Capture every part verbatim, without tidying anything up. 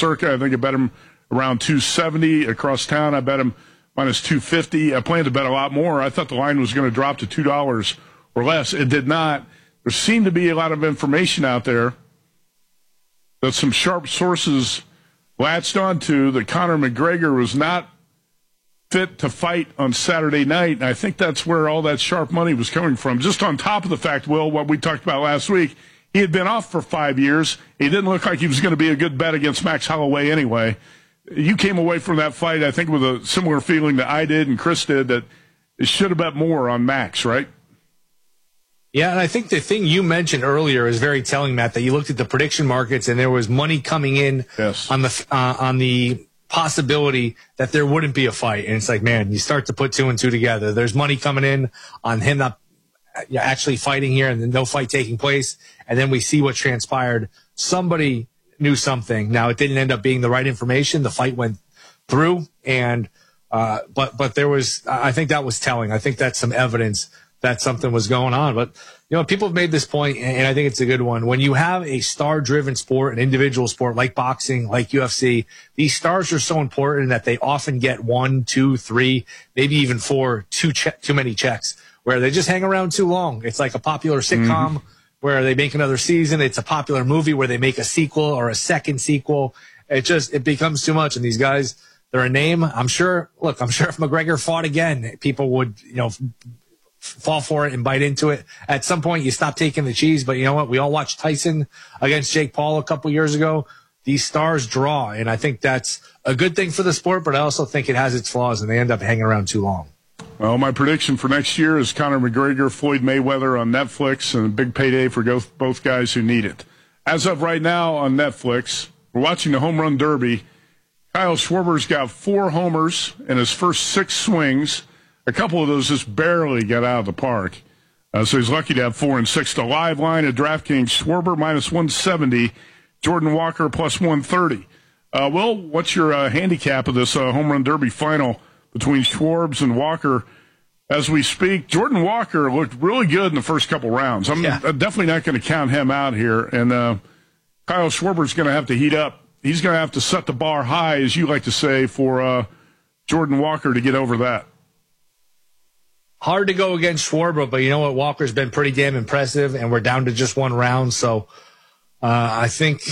Circa. I think I bet him around two seventy. Across town, I bet him minus two fifty. I planned to bet a lot more. I thought the line was going to drop to two dollars or less. It did not. There seemed to be a lot of information out there that some sharp sources latched onto that Conor McGregor was not fit to fight on Saturday night. And I think that's where all that sharp money was coming from. Just on top of the fact, Will, what we talked about last week, he had been off for five years. He didn't look like he was going to be a good bet against Max Holloway anyway. You came away from that fight, I think, with a similar feeling that I did and Chris did, that it should have bet more on Max, right? Yeah, and I think the thing you mentioned earlier is very telling, Matt, that you looked at the prediction markets and there was money coming in yes. on the uh, on the possibility that there wouldn't be a fight. And it's like, man, you start to put two and two together. There's money coming in on him not actually fighting here and then no fight taking place. And then we see what transpired. Somebody knew something. Now, it didn't end up being the right information. The fight went through, and uh, but but there was, I think that was telling. I think that's some evidence that something was going on. But, you know, people have made this point, and I think it's a good one. When you have a star-driven sport, an individual sport like boxing, like U F C, these stars are so important that they often get one, two, three, maybe even four, two che- too many checks, where they just hang around too long. It's like a popular sitcom mm-hmm. where they make another season. It's a popular movie where they make a sequel or a second sequel. It just, it becomes too much. And these guys, they're a name. I'm sure, look, I'm sure if McGregor fought again, people would, you know, fall for it and bite into it. At some point, you stop taking the cheese. But you know what? We all watched Tyson against Jake Paul a couple years ago. These stars draw, and I think that's a good thing for the sport, but I also think it has its flaws, and they end up hanging around too long. Well, my prediction for next year is Conor McGregor, Floyd Mayweather on Netflix, and a big payday for both, both guys who need it. As of right now on Netflix, we're watching the Home Run Derby. Kyle Schwarber's got four homers in his first six swings. A couple of those just barely got out of the park. Uh, so he's lucky to have four and six. The live line at DraftKings, Schwarber minus one seventy, Jordan Walker plus one thirty. Uh, Will, what's your uh, handicap of this uh, Home Run Derby final between Schwarbs and Walker as we speak? Jordan Walker looked really good in the first couple rounds. I'm yeah. definitely not going to count him out here. And uh, Kyle Schwarber's going to have to heat up. He's going to have to set the bar high, as you like to say, for uh, Jordan Walker to get over that. Hard to go against Schwarber, but you know what? Walker's been pretty damn impressive, and we're down to just one round. So uh, I think,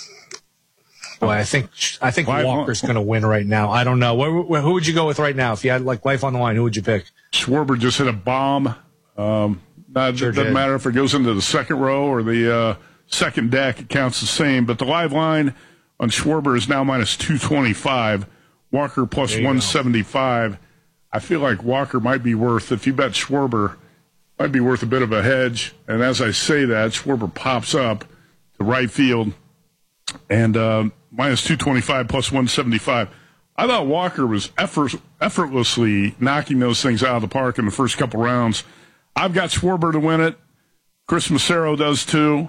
boy, I think I think life Walker's going to win right now. I don't know. Who, who would you go with right now if you had like life on the line? Who would you pick? Schwarber just hit a bomb. Um, not, sure it doesn't did. matter if it goes into the second row or the uh, second deck; it counts the same. But the live line on Schwarber is now minus two twenty-five. Walker plus one seventy-five. I feel like Walker might be worth, if you bet Schwarber, might be worth a bit of a hedge. And as I say that, Schwarber pops up to right field and uh, minus two twenty-five plus one seventy-five. I thought Walker was effort, effortlessly knocking those things out of the park in the first couple rounds. I've got Schwarber to win it. Chris Massaro does too.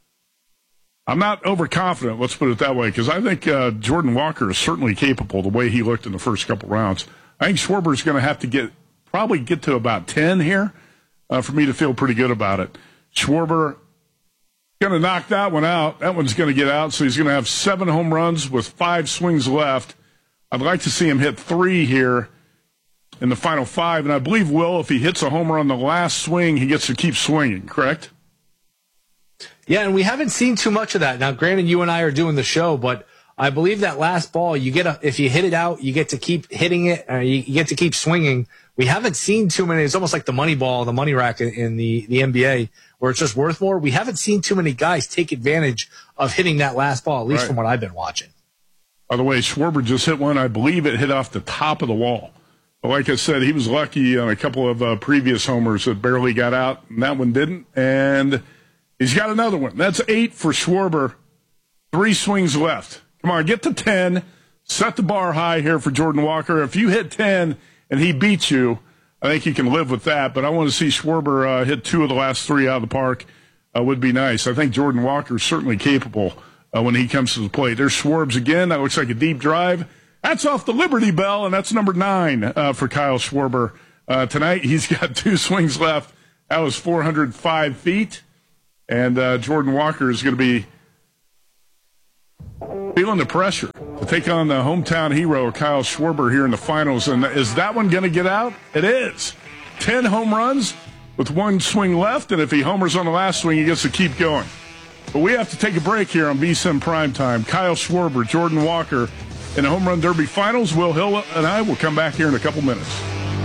I'm not overconfident, let's put it that way, because I think uh, Jordan Walker is certainly capable the way he looked in the first couple rounds. I think Schwarber's going to have to get probably get to about ten here uh, for me to feel pretty good about it. Schwarber going to knock that one out. That one's going to get out, so he's going to have seven home runs with five swings left. I'd like to see him hit three here in the final five, and I believe, Will, if he hits a homer on the last swing, he gets to keep swinging, correct? Yeah, and we haven't seen too much of that. Now, granted, you and I are doing the show, but I believe that last ball, you get a, if you hit it out, you get to keep hitting it, uh, you, you get to keep swinging. We haven't seen too many. It's almost like the money ball, the money rack in, in the, the N B A, where it's just worth more. We haven't seen too many guys take advantage of hitting that last ball, at least right. from what I've been watching. By the way, Schwarber just hit one. I believe it hit off the top of the wall. But like I said, he was lucky on a couple of uh, previous homers that barely got out, and that one didn't. And he's got another one. That's eight for Schwarber. Three swings left. Come on, get to ten. Set the bar high here for Jordan Walker. If you hit ten and he beats you, I think you can live with that. But I want to see Schwarber uh, hit two of the last three out of the park. Uh, would be nice. I think Jordan Walker is certainly capable uh, when he comes to the plate. There's Schwarbs again. That looks like a deep drive. That's off the Liberty Bell, and that's number nine uh, for Kyle Schwarber. Uh, tonight, he's got two swings left. That was four hundred five feet. And uh, Jordan Walker is going to be feeling the pressure to take on the hometown hero, Kyle Schwarber, here in the finals. And is that one going to get out? It is. Ten home runs with one swing left, and if he homers on the last swing, he gets to keep going. But we have to take a break here on V S I N Primetime. Kyle Schwarber, Jordan Walker in the Home Run Derby finals. Will Hill and I will come back here in a couple minutes.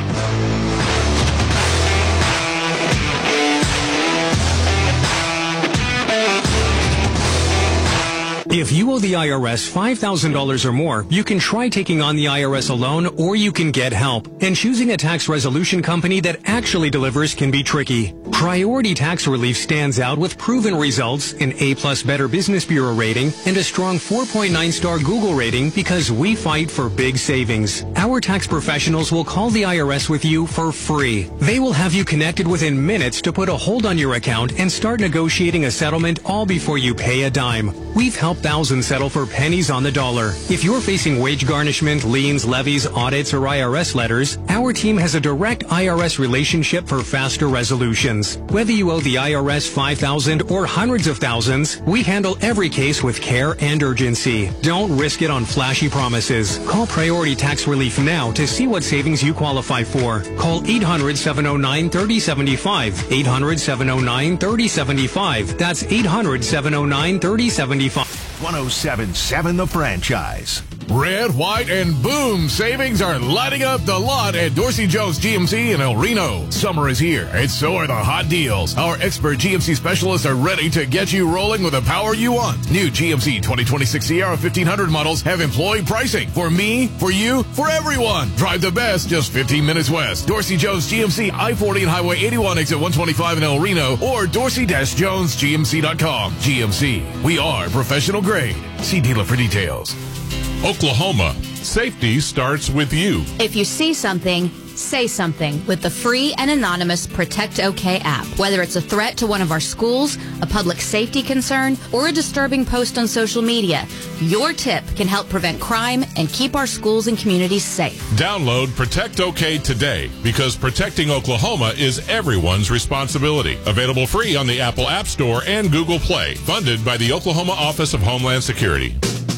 If you owe the I R S five thousand dollars or more, you can try taking on the I R S alone, or you can get help. And choosing a tax resolution company that actually delivers can be tricky. Priority Tax Relief stands out with proven results, an A-plus Better Business Bureau rating, and a strong four point nine star Google rating because we fight for big savings. Our tax professionals will call the I R S with you for free. They will have you connected within minutes to put a hold on your account and start negotiating a settlement all before you pay a dime. We've helped thousands settle for pennies on the dollar. If you're facing wage garnishment, liens, levies, audits, or I R S letters, our team has a direct I R S relationship for faster resolutions. Whether you owe the I R S five thousand dollars or hundreds of thousands, we handle every case with care and urgency. Don't risk it on flashy promises. Call Priority Tax Relief now to see what savings you qualify for. Call eight hundred, seven oh nine, three oh seven five. eight hundred, seven oh nine, three oh seven five. That's eight hundred, seven oh nine, three oh seven five. one oh seven point seven The Franchise. Red, white, and boom savings are lighting up the lot at Dorsey Jones G M C in El Reno. Summer is here, and so are the hot deals. Our expert G M C specialists are ready to get you rolling with the power you want. New G M C twenty twenty-six Sierra fifteen hundred models have employee pricing. For me, for you, for everyone. Drive the best just fifteen minutes west. Dorsey Jones G M C, I forty and Highway eighty-one, exit one twenty-five in El Reno, or dorsey dash jones g m c dot com. G M C, we are professional grade. See dealer for details. Oklahoma, safety starts with you. If you see something, say something with the free and anonymous Protect OK app. Whether it's a threat to one of our schools, a public safety concern, or a disturbing post on social media, your tip can help prevent crime and keep our schools and communities safe. Download Protect OK today, because protecting Oklahoma is everyone's responsibility. Available free on the Apple App Store and Google Play. Funded by the Oklahoma Office of Homeland Security.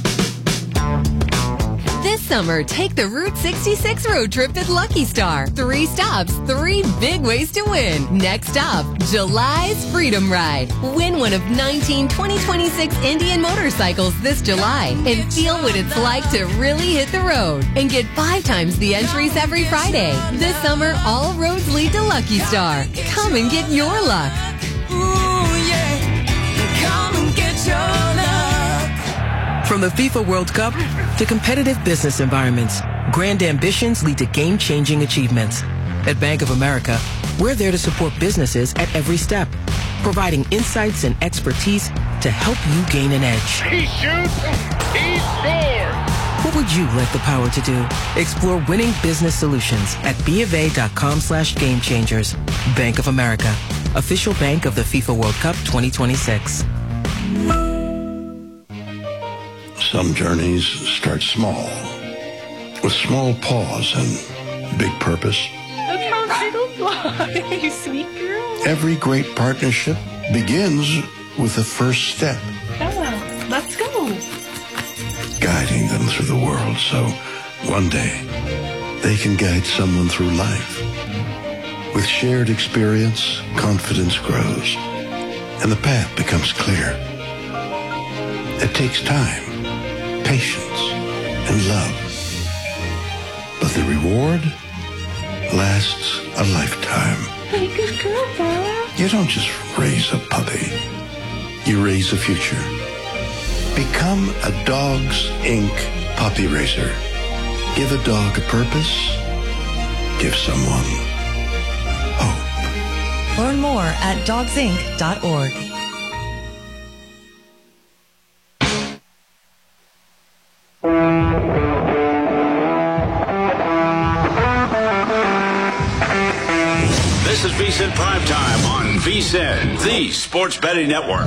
This summer, take the Route sixty-six road trip at Lucky Star. Three stops, three big ways to win. Next up, July's Freedom Ride. Win one of nineteen twenty twenty-six Indian motorcycles this July and feel what it's like to really hit the road. And get five times the entries every Friday. This summer, all roads lead to Lucky Star. Come and get your luck. Ooh, yeah. Come and get your luck. From the FIFA World Cup to competitive business environments, grand ambitions lead to game-changing achievements. At Bank of America, we're there to support businesses at every step, providing insights and expertise to help you gain an edge. He shoots, he scores! What would you like the power to do? Explore winning business solutions at bofa.com slash game changers. Bank of America, official bank of the FIFA World Cup twenty twenty-six. Some journeys start small, with small pause and big purpose. That's how fiddles fly, you sweet girl. Every great partnership begins with the first step. Oh, let's go. Guiding them through the world so one day they can guide someone through life. With shared experience, confidence grows, and the path becomes clear. It takes time, patience, and love. But the reward lasts a lifetime. Hey, good girl, Bella. You don't just raise a puppy. You raise a future. Become a Dogs Incorporated puppy raiser. Give a dog a purpose. Give someone hope. Learn more at dogs inc dot org. This is V S I N Primetime on V S I N, the Sports Betting Network.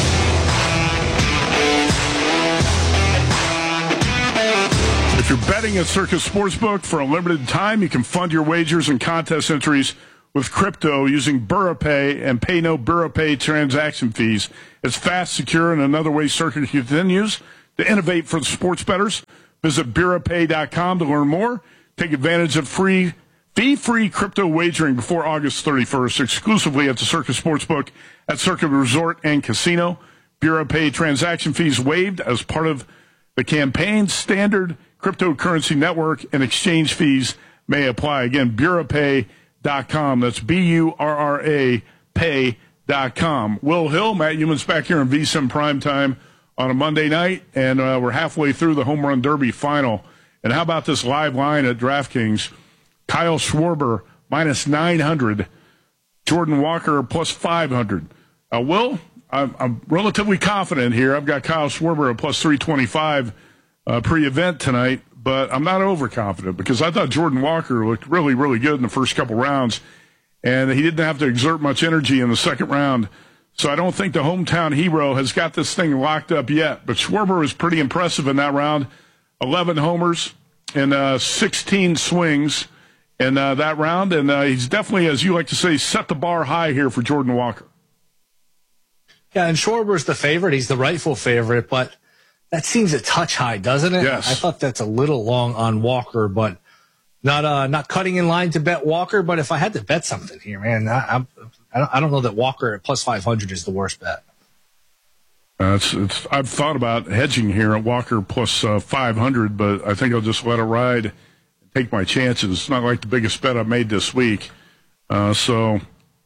If you're betting at Circus Sportsbook for a limited time, you can fund your wagers and contest entries with crypto using BurroPay and pay no BurroPay transaction fees. It's fast, secure, and another way Circus continues to innovate for the sports bettors. Visit Bira Pay dot com to learn more. Take advantage of free fee-free crypto wagering before August thirty-first, exclusively at the Circus Sportsbook at Circuit Resort and Casino. Bira Pay transaction fees waived as part of the campaign. Standard cryptocurrency network and exchange fees may apply. Again, Bura Pay dot com. That's B U R R A Pay dot com. Will Hill, Matt Youmans back here in VSiN Primetime on a Monday night, and uh, we're halfway through the Home Run Derby final. And how about this live line at DraftKings? Kyle Schwarber, minus nine hundred. Jordan Walker, plus five hundred. Uh, Will, I'm, I'm relatively confident here. I've got Kyle Schwarber at plus three twenty-five uh, pre-event tonight, but I'm not overconfident because I thought Jordan Walker looked really, really good in the first couple rounds, and he didn't have to exert much energy in the second round. So I don't think the hometown hero has got this thing locked up yet. But Schwarber was pretty impressive in that round. eleven homers and uh, sixteen swings in uh, that round. And uh, he's definitely, as you like to say, set the bar high here for Jordan Walker. Yeah, and Schwarber's the favorite. He's the rightful favorite, but that seems a touch high, doesn't it? Yes. I thought that's a little long on Walker, but not uh, not cutting in line to bet Walker. But if I had to bet something here, man, I, I'm, I don't I don't know that Walker at plus five hundred is the worst bet. Uh, it's, it's, I've thought about hedging here at Walker plus uh, five hundred, but I think I'll just let it ride and take my chances. It's not like the biggest bet I've made this week. Uh, so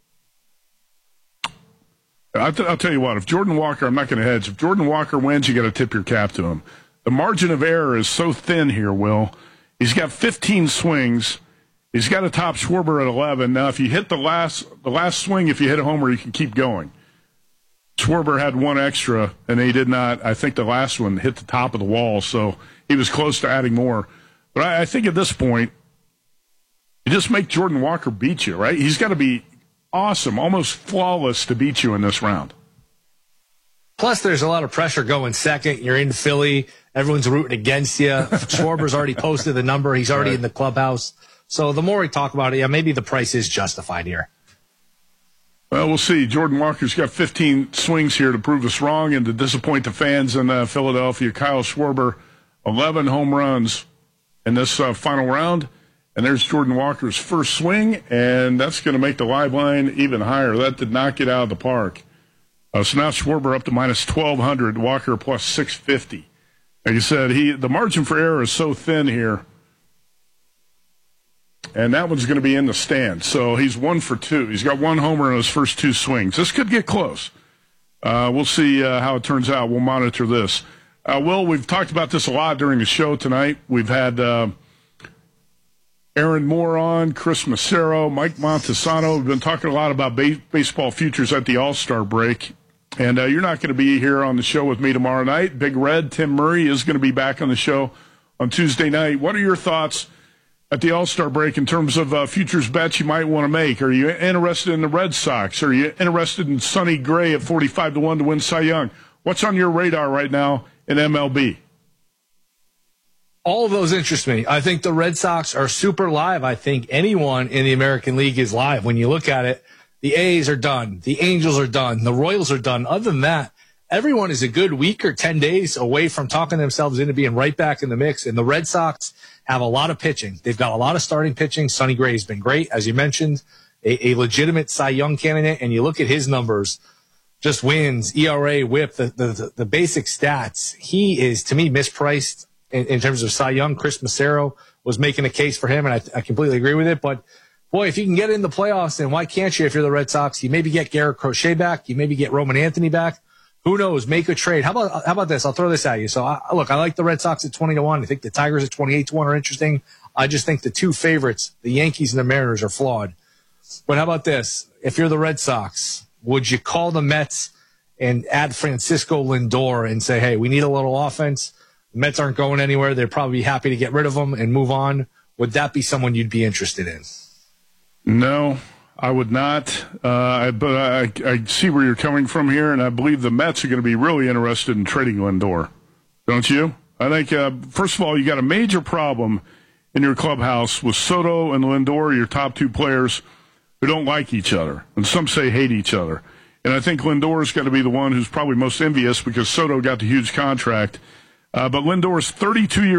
I'll, t- I'll tell you what, if Jordan Walker, I'm not going to hedge. If Jordan Walker wins, you got to tip your cap to him. The margin of error is so thin here, Will. He's got fifteen swings. He's got a top Schwarber at eleven. Now, if you hit the last the last swing, if you hit a homer, you can keep going. Schwarber had one extra, and he did not. I think the last one hit the top of the wall, so he was close to adding more. But I, I think at this point, you just make Jordan Walker beat you, right? He's got to be awesome, almost flawless to beat you in this round. Plus, there's a lot of pressure going second. You're in Philly. Everyone's rooting against you. Schwarber's already posted the number. He's already right in the clubhouse. So the more we talk about it, yeah, maybe the price is justified here. Well, we'll see. Jordan Walker's got fifteen swings here to prove us wrong and to disappoint the fans in uh, Philadelphia. Kyle Schwarber, eleven home runs in this uh, final round. And there's Jordan Walker's first swing, and that's going to make the live line even higher. That did not get out of the park. Uh, so now Schwarber up to minus twelve hundred, Walker plus six fifty. Like I said, he the margin for error is so thin here. And that one's going to be in the stand. So he's one for two. He's got one homer in his first two swings. This could get close. Uh, we'll see uh, how it turns out. We'll monitor this. Uh, Will, we've talked about this a lot during the show tonight. We've had uh, Aaron Moore on, Chris Massaro, Mike Montesano. We've been talking a lot about ba- baseball futures at the All-Star break. And uh, you're not going to be here on the show with me tomorrow night. Big Red, Tim Murray, is going to be back on the show on Tuesday night. What are your thoughts at the All-Star break in terms of uh, futures bets you might want to make? Are you interested in the Red Sox? Are you interested in Sonny Gray at forty-five to one to win Cy Young? What's on your radar right now in M L B? All of those interest me. I think the Red Sox are super live. I think anyone in the American League is live. When you look at it, the A's are done. The Angels are done. The Royals are done. Other than that, everyone is a good week or ten days away from talking themselves into being right back in the mix. And the Red Sox have a lot of pitching. They've got a lot of starting pitching. Sonny Gray has been great, as you mentioned, a, a legitimate Cy Young candidate. And you look at his numbers, just wins, E R A, whip, the, the, the basic stats. He is, to me, mispriced in, in terms of Cy Young. Chris Massaro was making a case for him, and I, I completely agree with it. But, boy, if you can get in the playoffs, then why can't you if you're the Red Sox? You maybe get Garrett Crochet back. You maybe get Roman Anthony back. Who knows? Make a trade. How about how about this? I'll throw this at you. So, I, look, I like the Red Sox at twenty to one. I think the Tigers at twenty-eight to one are interesting. I just think the two favorites, the Yankees and the Mariners, are flawed. But how about this? If you're the Red Sox, would you call the Mets and add Francisco Lindor and say, hey, we need a little offense? The Mets aren't going anywhere. They'd probably be happy to get rid of them and move on. Would that be someone you'd be interested in? No, I would not. Uh, but I, I see where you're coming from here, and I believe the Mets are going to be really interested in trading Lindor. Don't you? I think, uh, first of all, you got a major problem in your clubhouse with Soto and Lindor, your top two players, who don't like each other, and some say hate each other. And I think Lindor is going to be the one who's probably most envious because Soto got the huge contract. Uh, but Lindor's thirty-two years